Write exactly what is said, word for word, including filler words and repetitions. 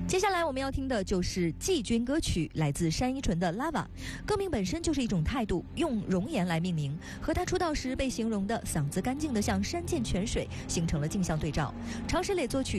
接下来我们要听的就是季军歌曲，来自单依纯的《Lava》。歌名本身就是一种态度，用容颜来命名，和她出道时被形容的嗓子干净的像山涧泉水形成了镜像对照。常石磊作曲。